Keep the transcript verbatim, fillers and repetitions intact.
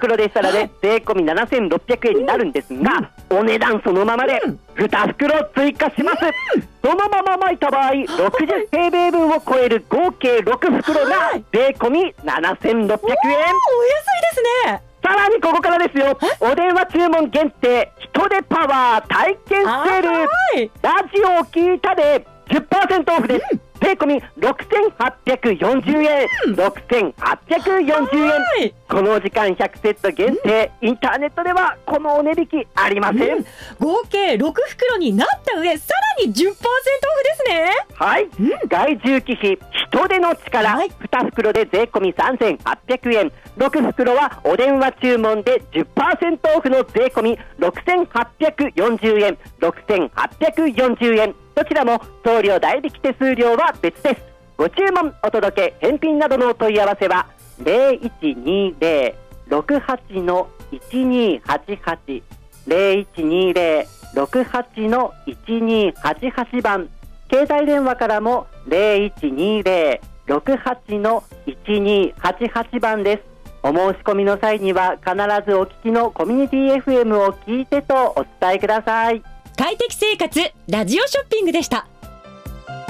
袋でしたらね、はい、税込みななせんろっぴゃくえんになるんですが、うん、お値段そのままでに袋追加します、うん、そのまま巻いた場合ろくじゅう平米分を超える合計ろく袋が税込みななせんろっぴゃくえん。お安いですね。 さらにここからですよ、お電話注文限定人手パワー体験セール、ラジオを聞いたで じゅっパーセント オフです、うん、税込みろくせんはっぴゃくよんじゅうえん、うん、ろくせんはっぴゃくよんじゅうえん。この時間ひゃくセット限定、うん、インターネットではこのお値引きありません、うん、 合計ろく袋になった上さらに じゅっパーセント オフですね。 はい、うん、外重機費人手の力、はい、に袋で税込みさんぜんはっぴゃくえん、ろく袋はお電話注文で じゅっパーセント オフの税込みろくせんはっぴゃくよんじゅうえん、ろくせんはっぴゃくよんじゅうえん。どちらも送料代引き手数料は別です。ご注文お届け返品などのお問い合わせは ゼロいちにゼロ ろくはち いちにはちはち ゼロいちにゼロ ろくはち いちにはちはち 番、携帯電話からも ゼロいちにゼロ ろくはち いちにはちはち 番です。お申し込みの際には必ずお聞きのコミュニティ エフエム を聞いてとお伝えください。 快適生活ラジオショッピングでした。